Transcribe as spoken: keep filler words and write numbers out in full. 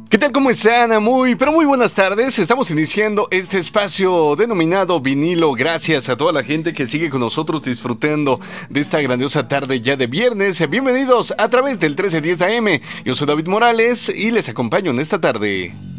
¿Qué tal? ¿Cómo están? Muy, pero muy buenas tardes. Estamos iniciando este espacio denominado Vinilo. Gracias a toda la gente que sigue con nosotros disfrutando de esta grandiosa tarde ya de viernes. Bienvenidos a través del trece diez A M. Yo soy David Morales y les acompaño en esta tarde.